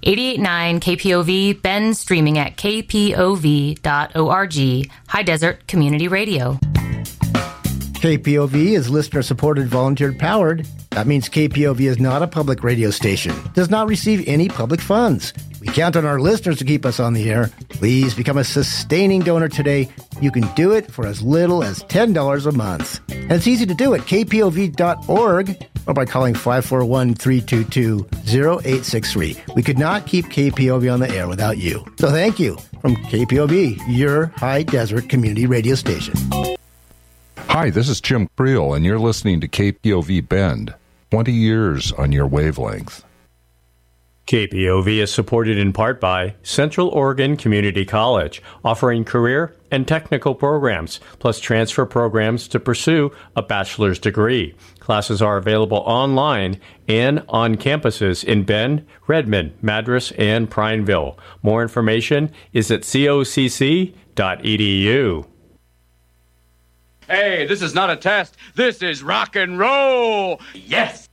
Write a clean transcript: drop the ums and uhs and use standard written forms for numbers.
88.9 KPOV, Bend, streaming at kpov.org, High Desert Community Radio. KPOV is listener-supported, volunteer-powered. That means KPOV is not a public radio station, does not receive any public funds. We count on our listeners to keep us on the air. Please become a sustaining donor today. You can do it for as little as $10 a month. And it's easy to do at kpov.org or by calling 541-322-0863. We could not keep KPOV on the air without you. So thank you from KPOV, your High Desert Community Radio Station. Hi, this is Jim Creel, and you're listening to KPOV Bend. 20 years on your wavelength. KPOV is supported in part by Central Oregon Community College, offering career and technical programs, plus transfer programs to pursue a bachelor's degree. Classes are available online and on campuses in Bend, Redmond, Madras, and Prineville. More information is at cocc.edu. Hey, this is not a test. This is rock and roll. Yes.